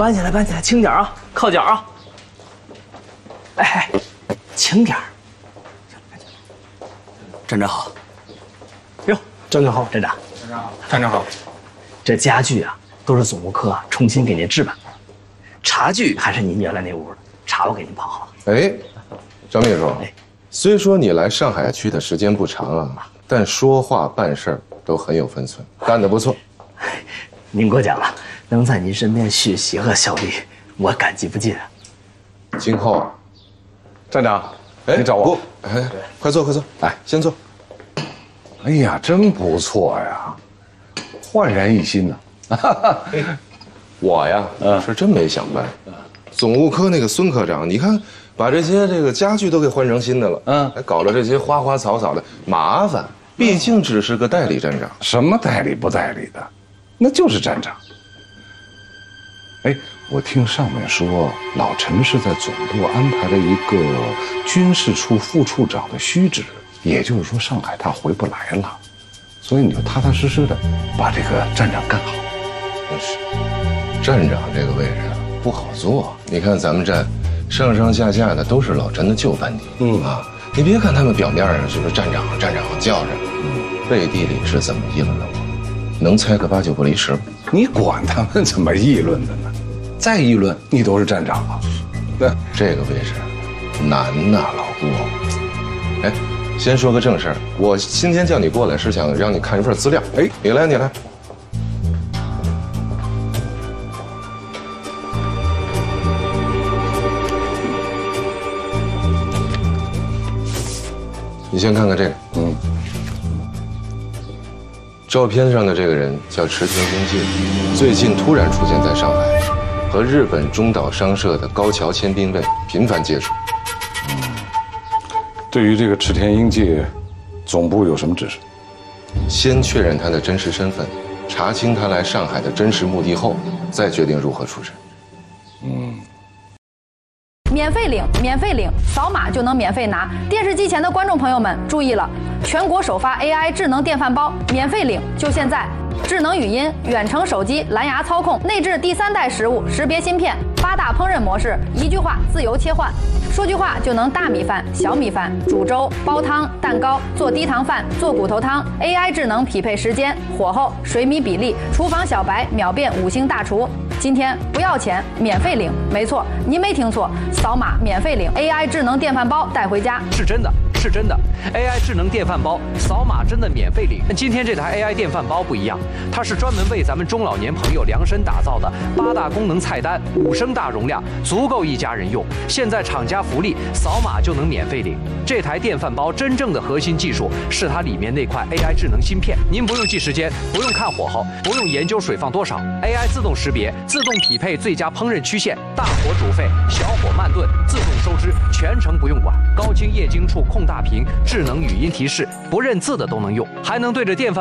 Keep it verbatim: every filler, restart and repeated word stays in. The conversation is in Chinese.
搬起来，搬起来，轻点啊，靠脚啊。哎，轻点儿。站长好。哟， 站长好， 站长。 站长好，站长好。 这家具啊，都是总务科啊重新给您置办的。茶具还是您原来那屋的，茶我给您泡好了。 哎，张秘书，哎，虽说你来上海区的时间不长啊，但说话办事儿都很有分寸，干得不错。 您过奖了，能在您身边学习和效力，我感激不尽啊。 今后， 站长，哎，你找我？ 哎，快坐，快坐，来，先坐。 哎呀，真不错呀，焕然一新呢。 我呀，嗯，是真没想办。总务科那个孙科长，你看，把这些这个家具都给换成新的了，嗯，还搞了这些花花草草的，麻烦。毕竟只是个代理站长。 什么代理不代理的，那就是站长。哎，我听上面说，老陈是在总部安排了一个军事处副处长的虚职，也就是说上海他回不来了，所以你就踏踏实实的把这个站长干好。 不是，站长这个位置不好做。你看咱们站，上上下下的都是老陈的旧班底，嗯啊，你别看他们表面上就是站长站长叫着，嗯，背地里是怎么议论的我，能猜个八九不离十吗？ 你管他们怎么议论的呢？再议论，你都是站长了。 对，这个位置难呐，老顾。哎，先说个正事儿，我今天叫你过来是想让你看一份资料。哎，你来，你来。你先看看这个，嗯，照片上的这个人叫池田英介，最近突然出现在上海，和日本中岛商社的高桥签兵卫频繁接触。 嗯，对于这个池田英介，总部有什么指示？ 先确认他的真实身份，查清他来上海的真实目的后，再决定如何处置。 嗯。 免费领，免费领，扫码就能免费拿。电视机前的观众朋友们注意了，全国首发 A I 智能电饭煲，免费领，就现在！智能语音、远程手机、蓝牙操控，内置第三代食物识别芯片，八大烹饪模式，一句话自由切换，说句话就能大米饭、小米饭、煮粥、煲汤、蛋糕、做低糖饭、做骨头汤。A I 智能匹配时间、火候、水米比例，厨房小白秒变五星大厨。今天不要钱，免费领，没错，您没听错，扫码免费领 A I 智能电饭煲带回家， 是真的。是真的 ，A I 智能电饭煲扫码真的免费领。今天这台 A I 电饭煲不一样，它是专门为咱们中老年朋友量身打造的，八大功能菜单，五升大容量，足够一家人用。现在厂家福利，扫码就能免费领。这台电饭煲真正的核心技术是它里面那块 A I 智能芯片，您不用记时间，不用看火候，不用研究水放多少 ，A I 自动识别，自动匹配最佳烹饪曲线，大火煮沸，小火慢炖，自动收汁，全程不用管，高清液晶触控大屏，智能语音提示，不认字的都能用，还能对着电饭